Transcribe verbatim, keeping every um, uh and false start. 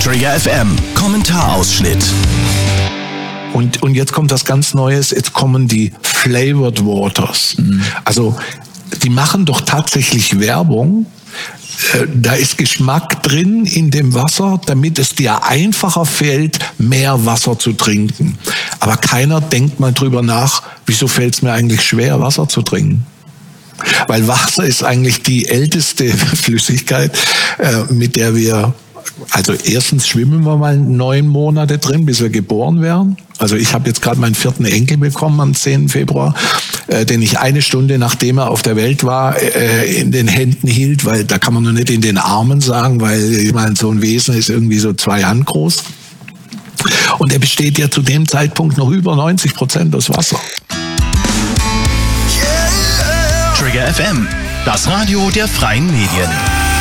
Trigger F M, Kommentarausschnitt. Und, und jetzt kommt das ganz Neues, jetzt kommen die Flavored Waters. Mhm. Also die machen doch tatsächlich Werbung. Da ist Geschmack drin in dem Wasser, damit es dir einfacher fällt, mehr Wasser zu trinken. Aber keiner denkt mal drüber nach, wieso fällt es mir eigentlich schwer, Wasser zu trinken? Weil Wasser ist eigentlich die älteste Flüssigkeit, mit der wir, also erstens schwimmen wir mal neun Monate drin, bis wir geboren werden. Also ich habe jetzt gerade meinen vierten Enkel bekommen am zehnten Februar, äh, den ich eine Stunde nachdem er auf der Welt war, äh, in den Händen hielt, weil da kann man noch nicht in den Armen sagen, weil ich meine, so ein Wesen ist irgendwie so zwei Hand groß. Und er besteht ja zu dem Zeitpunkt noch über neunzig Prozent aus Wasser. Trigger F M, das Radio der freien Medien.